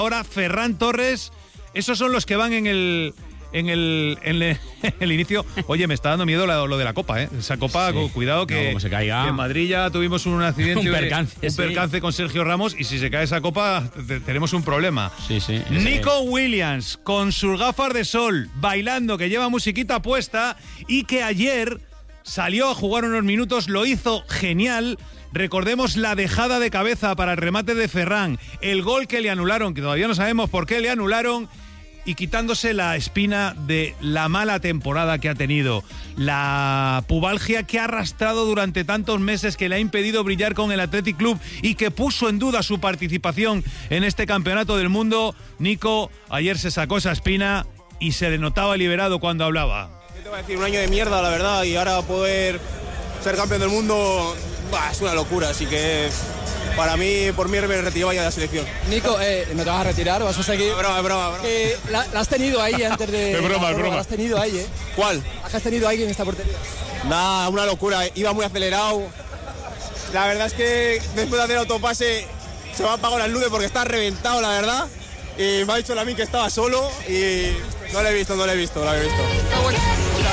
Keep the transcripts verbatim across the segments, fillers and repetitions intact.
ahora Ferran Torres. Esos son los que van en el... En el, en el, en el inicio. Oye, me está dando miedo lo, lo de la Copa, ¿eh? Esa Copa, sí. Cuidado que, no, como se caiga. que en Madrid ya tuvimos un accidente, un percance, un percance sí. con Sergio Ramos, y si se cae esa Copa te, tenemos un problema. Sí, sí. Nico Williams con sus gafas de sol, bailando, que lleva musiquita puesta y que ayer salió a jugar unos minutos, lo hizo genial. Recordemos la dejada de cabeza para el remate de Ferran, el gol que le anularon, que todavía no sabemos por qué le anularon, y quitándose la espina de la mala temporada que ha tenido, la pubalgia que ha arrastrado durante tantos meses, que le ha impedido brillar con el Athletic Club y que puso en duda su participación en este campeonato del mundo. Nico ayer se sacó esa espina y se le notaba liberado cuando hablaba. ¿Qué te voy a decir? Un año de mierda, la verdad, y ahora poder ser campeón del mundo bah, es una locura, así que para mí, por mí, me retiraba ya de la selección. Nico, eh, ¿no te vas a retirar? ¿Vas a seguir? Broma, broma, broma. Eh, la, la has tenido ahí antes de... Es broma, es broma. La has tenido ahí, ¿eh? ¿Cuál? ¿Has tenido ahí en esta portería? Nada, una locura. Iba muy acelerado. La verdad es que después de hacer autopase se me han apagado las luces porque está reventado, la verdad. Y me ha dicho la mí que estaba solo y no lo he visto, no lo he visto, no lo he visto. Está bueno.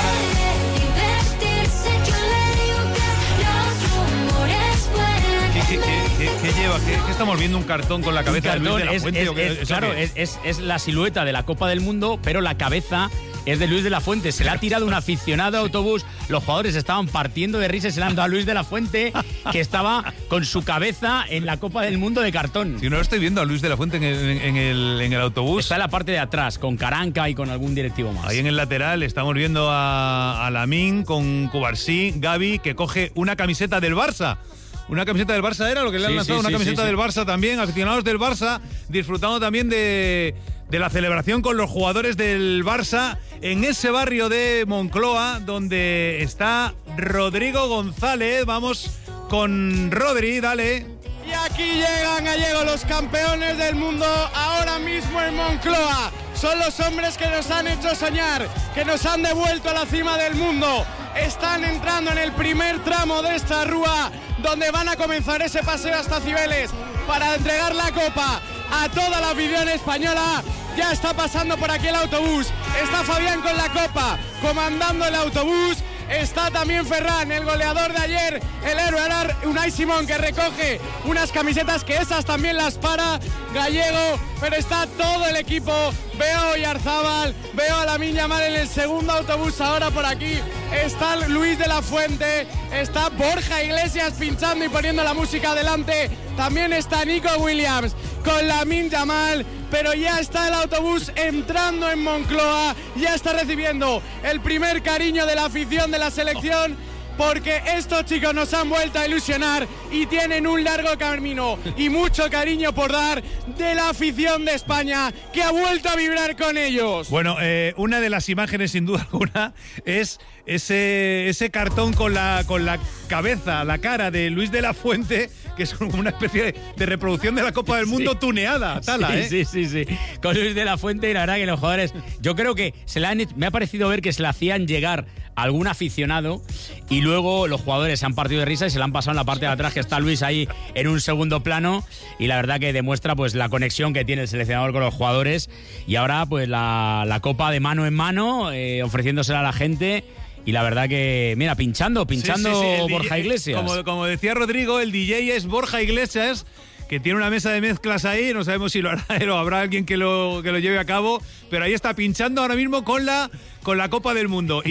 ¿Qué, qué, qué, qué lleva? ¿Qué, ¿Qué estamos viendo? ¿Un cartón con la cabeza de Luis de la es, Fuente? es, ¿o qué? es, claro, es, es, es la silueta de la Copa del Mundo, pero la cabeza es de Luis de la Fuente. Se le ha tirado un aficionado a autobús. Los jugadores estaban partiendo de risa y se le han dado a Luis de la Fuente, que estaba con su cabeza en la Copa del Mundo de cartón. Si no lo estoy viendo a Luis de la Fuente en el, en el, en el autobús. Está en la parte de atrás, con Caranca y con algún directivo más. Ahí en el lateral estamos viendo a, a Lamine con Cubarsí, Gavi, que coge una camiseta del Barça. Una camiseta del Barça era lo que le han sí, lanzado, sí, una sí, camiseta sí, del sí. Barça también, aficionados del Barça, disfrutando también de, de la celebración con los jugadores del Barça en ese barrio de Moncloa, donde está Rodrigo González. Vamos con Rodri, dale. Y aquí llegan gallegos, los campeones del mundo, ahora mismo en Moncloa. Son los hombres que nos han hecho soñar, que nos han devuelto a la cima del mundo. Están entrando en el primer tramo de esta rúa, donde van a comenzar ese paseo hasta Cibeles para entregar la copa a toda la afición española. Ya está pasando por aquí el autobús. Está Fabián con la copa, comandando el autobús. Está también Ferran, el goleador de ayer, el héroe Unai Simón, que recoge unas camisetas que esas también las para Gallego, pero está todo el equipo. Veo a Oyarzábal, veo a Lamine Yamal en el segundo autobús ahora por aquí. Está Luis de la Fuente, está Borja Iglesias pinchando y poniendo la música adelante. También está Nico Williams con Lamine Yamal. Pero ya está el autobús entrando en Moncloa, ya está recibiendo el primer cariño de la afición de la selección, porque estos chicos nos han vuelto a ilusionar y tienen un largo camino y mucho cariño por dar de la afición de España, que ha vuelto a vibrar con ellos. Bueno, eh, una de las imágenes sin duda alguna es ese, ese cartón con la, con la cabeza, la cara de Luis de la Fuente, que es como una especie de, de reproducción de la Copa del Mundo, sí. Tuneada, Tala, sí, ¿eh? Sí, sí, sí. Con Luis de la Fuente, y la verdad que los jugadores, yo creo que se le han, me ha parecido ver que se le hacían llegar a algún aficionado y luego los jugadores se han partido de risa y se le han pasado en la parte de atrás, que está Luis ahí en un segundo plano, y la verdad que demuestra pues la conexión que tiene el seleccionador con los jugadores. Y ahora pues la, la copa de mano en mano, eh, ofreciéndosela a la gente. Y la verdad que, mira, pinchando, pinchando sí, sí, sí, Borja D J, Iglesias. Como, como decía Rodrigo, el D J es Borja Iglesias, que tiene una mesa de mezclas ahí. No sabemos si lo hará él o habrá alguien que lo, que lo lleve a cabo. Pero ahí está pinchando ahora mismo con la, con la Copa del Mundo.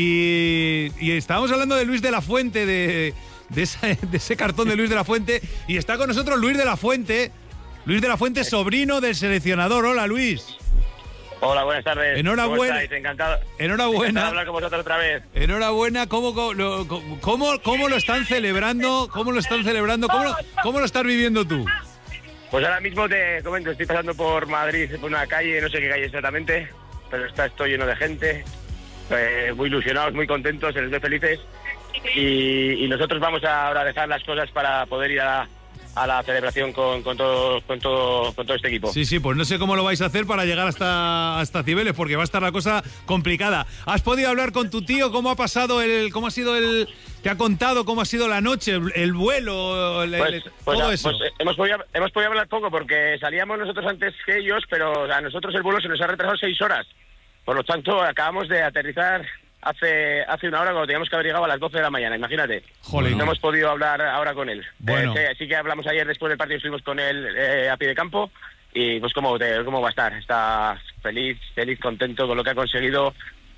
Y, y estábamos hablando de Luis de la Fuente, de, de, esa, de ese cartón de Luis de la Fuente. Y está con nosotros Luis de la Fuente. Luis de la Fuente, sobrino del seleccionador. Hola, Luis. Hola, buenas tardes. Enhorabuena. ¿Cómo estáis? Encantado. Enhorabuena. Encantado de hablar con vosotros otra vez. Enhorabuena. ¿Cómo, cómo, lo, cómo, cómo lo están celebrando? ¿Cómo lo están celebrando? ¿Cómo lo, cómo lo estás viviendo tú? Pues ahora mismo te comento, estoy pasando por Madrid, por una calle, no sé qué calle exactamente, pero está esto lleno de gente, eh, muy ilusionados, muy contentos, se les ve felices. Y, y nosotros vamos a ahora dejar las cosas para poder ir a, a la celebración con, con, todo, con, todo, con todo este equipo. Sí, sí, pues no sé cómo lo vais a hacer para llegar hasta, hasta Cibeles, porque va a estar la cosa complicada. ¿Has podido hablar con tu tío? ¿Cómo ha pasado el, cómo ha sido el, te ha contado cómo ha sido la noche, el, el vuelo, el, pues, el, pues, todo a, eso? Pues, hemos, podido, hemos podido hablar poco porque salíamos nosotros antes que ellos, pero a nosotros el vuelo se nos ha retrasado seis horas. Por lo tanto, acabamos de aterrizar hace hace una hora cuando teníamos que haber llegado a las doce de la mañana, imagínate. Jolín. No hemos podido hablar ahora con él. Bueno. Eh, sí, sí que hablamos ayer después del partido, estuvimos con él eh, a pie de campo y pues cómo, te, cómo va a estar. Está feliz, feliz, contento con lo que ha conseguido,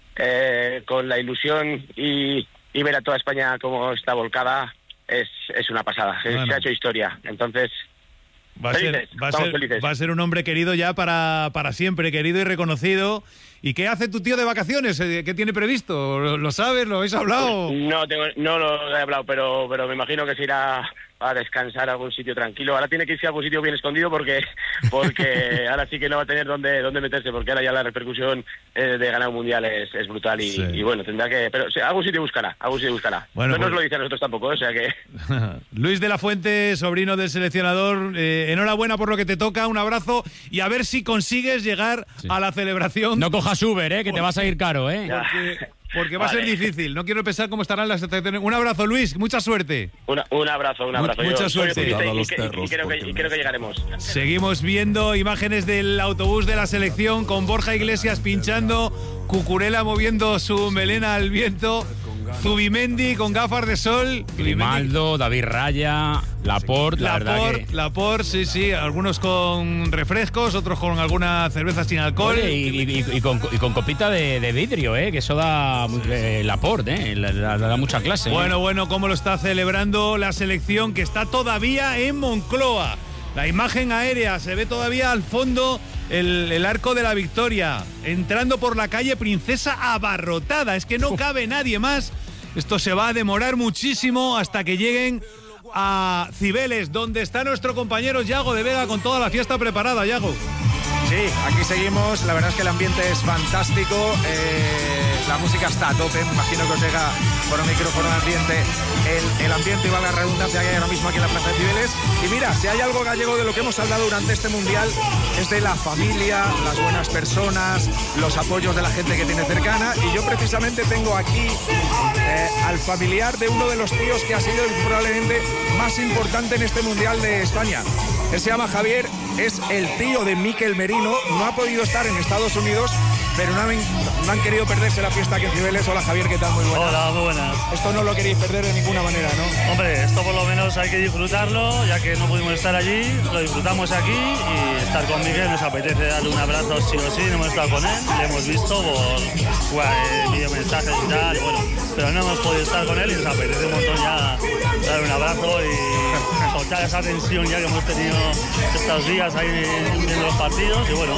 eh, con la ilusión y, y ver a toda España cómo está volcada es, es una pasada. Bueno. Se ha hecho historia. Entonces... Va a, ser, va, a ser, va a ser un hombre querido ya para, para siempre, querido y reconocido. ¿Y qué hace tu tío de vacaciones? ¿Qué tiene previsto? ¿Lo, lo sabes? ¿Lo habéis hablado? No, tengo, no lo he hablado, pero, pero me imagino que se irá a descansar a algún sitio tranquilo. Ahora tiene que irse a algún sitio bien escondido porque porque ahora sí que no va a tener dónde, dónde meterse, porque ahora ya la repercusión eh, de ganar un mundial es, es brutal y, sí. y bueno, tendrá que... Pero sí, algún sitio buscará, algún sitio buscará. Bueno, no pues... nos lo dice a nosotros tampoco, o sea que... Luis de la Fuente, sobrino del seleccionador, eh, enhorabuena por lo que te toca, un abrazo y a ver si consigues llegar sí. a la celebración. No cojas Uber, eh, que te vas a ir caro, eh. Porque, porque va vale. a ser difícil. No quiero pensar cómo estarán las sensaciones. Un abrazo, Luis. Mucha suerte. Una, un abrazo, un abrazo. Mucha Yo, suerte. Y, y, y, y, creo que, y creo que llegaremos. Seguimos viendo imágenes del autobús de la selección con Borja Iglesias pinchando, Cucurella moviendo su melena al viento, Zubimendi con gafas de sol, Grimaldo, David Raya, Laporte, la Laporte, verdad que... Laporte, sí, sí, algunos con refrescos, otros con alguna cerveza sin alcohol. Oye, y, y, y, con, y con copita de, de vidrio, eh, que eso da eh, Laporte, eh, da, da mucha clase. Bueno, eh. bueno, cómo lo está celebrando la selección que está todavía en Moncloa. La imagen aérea, se ve todavía al fondo el, el Arco de la Victoria, entrando por la calle Princesa abarrotada, es que no cabe nadie más. Esto se va a demorar muchísimo hasta que lleguen a Cibeles, donde está nuestro compañero Yago de Vega con toda la fiesta preparada. Yago. Sí, aquí seguimos, la verdad es que el ambiente es fantástico, eh, la música está a tope, me imagino que os llega por un micrófono de ambiente el, el ambiente y valga la redundancia que hay ahora mismo aquí en la Plaza de Cibeles. Y mira, si hay algo gallego de lo que hemos hablado durante este Mundial es de la familia, las buenas personas, los apoyos de la gente que tiene cercana, y yo precisamente tengo aquí eh, al familiar de uno de los tíos que ha sido probablemente más importante en este Mundial de España. Él se llama Javier, es el tío de Mikel Merino, no ha podido estar en Estados Unidos, pero no han, no han querido perderse la fiesta aquí en Cibeles. Hola Javier, ¿qué tal? Muy buenas. Hola, muy buenas. Esto no lo queréis perder de ninguna manera, ¿no? Hombre, esto por lo menos hay que disfrutarlo, ya que no pudimos estar allí, lo disfrutamos aquí y estar con Mikel nos apetece darle un abrazo sí o sí, no hemos estado con él, le hemos visto por bueno, videomensajes y tal, y bueno, pero no hemos podido estar con él y nos apetece un montón ya darle un abrazo y soltar esa tensión ya que hemos tenido estos días ahí viendo los partidos y bueno,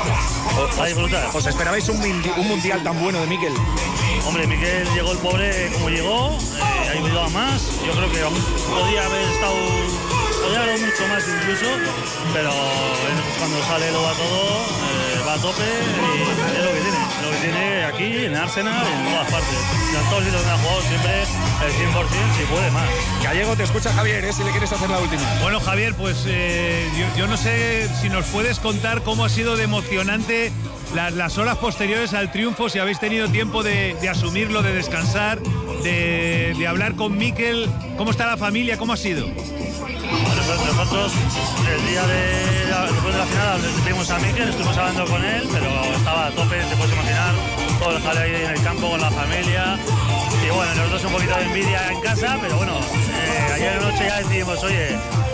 os, a disfrutar. ¿Os esperabais un, un mundial tan bueno de Mikel? Hombre, Mikel llegó el pobre como llegó, eh, ha ido a más, yo creo que aún podía haber estado, podía haber mucho más incluso, pero cuando sale lo va todo, eh, va a tope y es lo que tiene, lo que tiene aquí en Arsenal y en todas partes. En todos sitios donde ha jugado siempre el cien por ciento, si puede más. Gallego, te escucha Javier, ¿eh? Si le quieres hacer la última. Bueno, Javier, pues eh, yo, yo no sé si nos puedes contar cómo ha sido de emocionante las, las horas posteriores al triunfo, si habéis tenido tiempo de, de asumirlo, de descansar, de, de hablar con Mikel. ¿Cómo está la familia? ¿Cómo ha sido? Bueno, nosotros el día de la, después de la final vimos a Mikel, estuvimos hablando con él, pero estaba a tope, te puedes imaginar, todo el jaleo ahí en el campo con la familia. Y bueno, nosotros un poquito de envidia en casa, pero bueno, eh, ayer noche ya decidimos, oye,